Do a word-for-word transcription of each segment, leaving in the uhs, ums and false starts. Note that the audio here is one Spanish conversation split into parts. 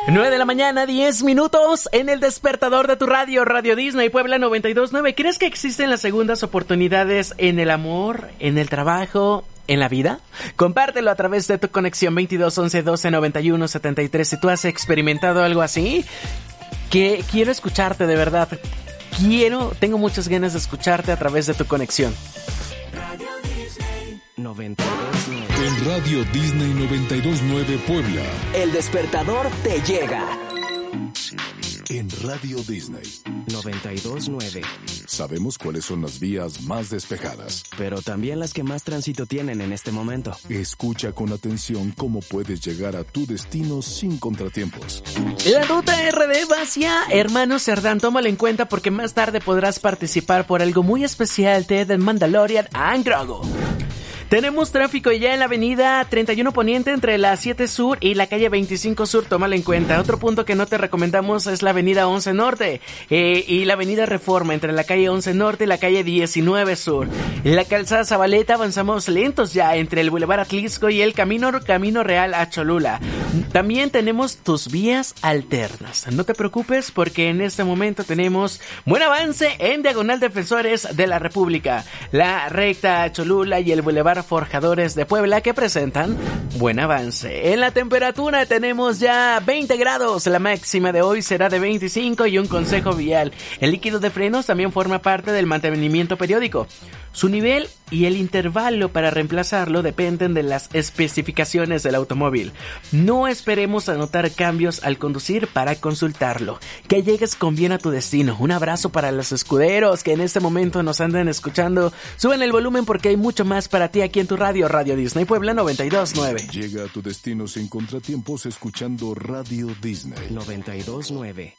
nueve de la mañana, diez minutos en el despertador de tu radio, Radio Disney Puebla noventa y dos punto nueve. ¿Crees que existen las segundas oportunidades en el amor, en el trabajo, en la vida? Compártelo a través de tu conexión veintidós once doce noventa y uno setenta y tres si tú has experimentado algo así. Que quiero escucharte de verdad. Quiero, tengo muchas ganas de escucharte a través de tu conexión. Radio Disney noventa y dos punto nueve. En Radio Disney noventa y dos punto nueve Puebla, El despertador te llega. en Radio Disney noventa y dos punto nueve. sabemos cuáles son las vías más despejadas. Pero también las que más tránsito tienen en este momento. Escucha con atención cómo puedes llegar a tu destino sin contratiempos. La ruta R D va hacia Hermanos Cerdán. Tómalo en cuenta porque más tarde podrás participar por algo muy especial de Mandalorian and Grogu. Tenemos tráfico ya en la avenida treinta y uno Poniente entre la siete Sur y la calle veinticinco Sur, tómalo en cuenta. Otro punto que no te recomendamos es la avenida once Norte eh, y la avenida Reforma entre la calle once Norte y la calle diecinueve Sur. En la calzada Zabaleta avanzamos lentos ya entre el Boulevard Atlisco y el Camino, Camino Real a Cholula. También tenemos tus vías alternas. No te preocupes porque en este momento tenemos buen avance en Diagonal Defensores de la República, la recta a Cholula y el Boulevard Forjadores de Puebla que presentan buen avance. En la temperatura tenemos ya veinte grados, la máxima de hoy será de veinticinco y un consejo vial. El líquido de frenos también forma parte del mantenimiento periódico. Su nivel y el intervalo para reemplazarlo dependen de las especificaciones del automóvil. No esperemos a notar cambios al conducir para consultarlo. Que llegues con bien a tu destino. Un abrazo para los escuderos que en este momento nos andan escuchando. Suben el volumen porque hay mucho más para ti aquí en tu radio, Radio Disney Puebla noventa y dos punto nueve. Llega a tu destino sin contratiempos escuchando Radio Disney noventa y dos punto nueve.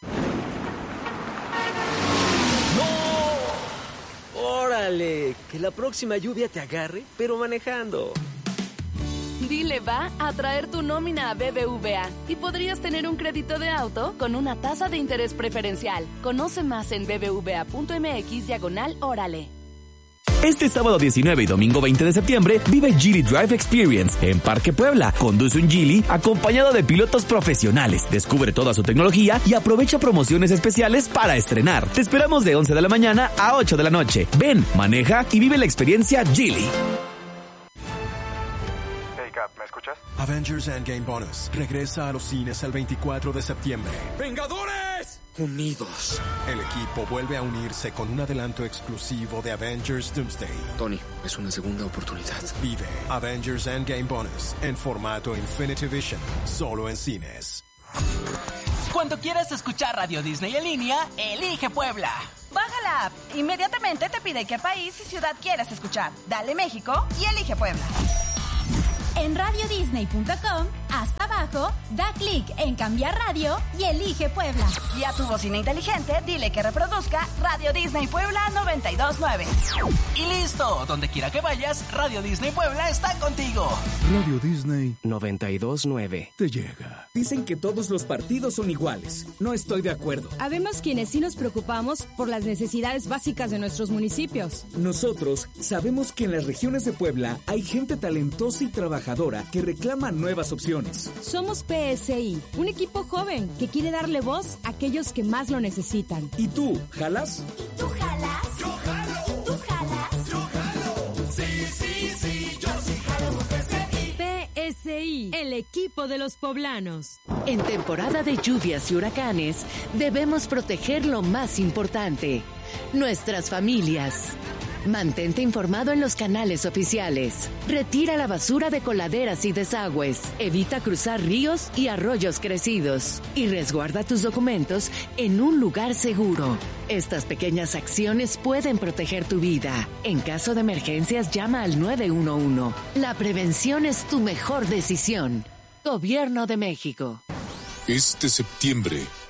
¡Órale! Que la próxima lluvia te agarre, pero manejando. Dile va a traer tu nómina a B B V A y podrías tener un crédito de auto con una tasa de interés preferencial. Conoce más en bbva.mx diagonal órale. Este sábado diecinueve y domingo veinte de septiembre vive Geely Drive Experience en Parque Puebla. Conduce un Geely acompañado de pilotos profesionales. Descubre toda su tecnología y aprovecha promociones especiales para estrenar. Te esperamos de once de la mañana a ocho de la noche. Ven, maneja y vive la experiencia Geely. Hey Cap, ¿me escuchas? Avengers Endgame Bonus regresa a los cines el veinticuatro de septiembre. ¡Vengadores! Unidos. El equipo vuelve a unirse con un adelanto exclusivo de Avengers Doomsday. Tony, es una segunda oportunidad. Vive Avengers Endgame Bonus en formato Infinity Vision, solo en cines. Cuando quieras escuchar Radio Disney en línea, elige Puebla. Baja la app. Inmediatamente te pide qué país y ciudad quieres escuchar. Dale México y elige Puebla. En radio disney punto com, hasta abajo, da clic en cambiar radio y elige Puebla. Y a tu bocina inteligente, dile que reproduzca Radio Disney Puebla noventa y dos punto nueve. Y listo, donde quiera que vayas, Radio Disney Puebla está contigo. Radio Disney noventa y dos punto nueve. te llega. Dicen que todos los partidos son iguales. No estoy de acuerdo. Habemos quienes sí nos preocupamos por las necesidades básicas de nuestros municipios. Nosotros sabemos que en las regiones de Puebla hay gente talentosa y trabajadora que reclama nuevas opciones. Somos P S I, un equipo joven que quiere darle voz a aquellos que más lo necesitan. ¿Y tú, jalas? ¿Y tú jalas? Yo jalo. ¿Tú jalas? Yo jalo. Sí, sí, sí, yo sí jalo. P S I. P S I, el equipo de los poblanos. En temporada de lluvias y huracanes, debemos proteger lo más importante, nuestras familias. Mantente informado en los canales oficiales. Retira la basura de coladeras y desagües. Evita cruzar ríos y arroyos crecidos. Y resguarda tus documentos en un lugar seguro. Estas pequeñas acciones pueden proteger tu vida. En caso de emergencias, llama al nueve uno uno. La prevención es tu mejor decisión. Gobierno de México. Este septiembre,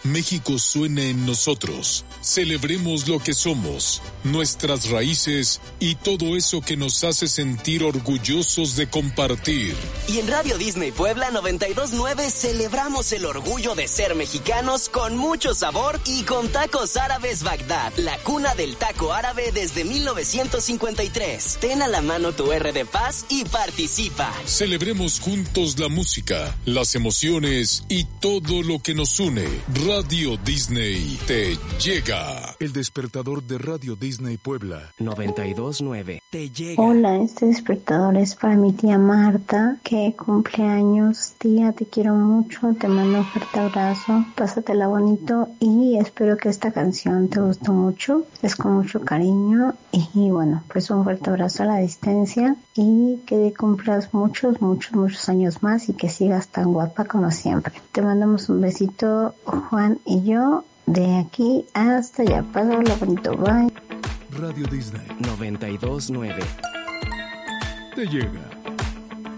México suene en nosotros. Celebremos lo que somos, nuestras raíces y todo eso que nos hace sentir orgullosos de compartir. Y en Radio Disney Puebla noventa y dos punto nueve celebramos el orgullo de ser mexicanos con mucho sabor y con Tacos Árabes Bagdad, la cuna del taco árabe desde mil novecientos cincuenta y tres. Ten a la mano tu R de Paz y participa. Celebremos juntos la música, las emociones y todo lo que nos une. Radio Disney te llega. El despertador de Radio Disney Puebla. noventa y dos punto nueve te llega. Hola, este despertador es para mi tía Marta, que cumple años. Tía, te quiero mucho, te mando un fuerte abrazo, pásatela bonito y espero que esta canción te guste mucho. Es con mucho cariño y bueno, pues un fuerte abrazo a la distancia y que cumplas muchos, muchos, muchos años más y que sigas tan guapa como siempre. Te mandamos un besito, Juan y yo, de aquí hasta allá. Pásala bonito, bye. Radio Disney noventa y dos punto nueve te llega.